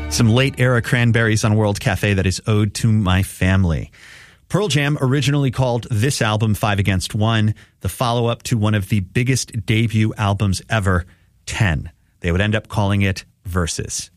Some late-era Cranberries on World Cafe, that is Ode to My Family. Pearl Jam originally called this album 5 Against 1, the follow-up to one of the biggest debut albums ever, 10. They would end up calling it Versus.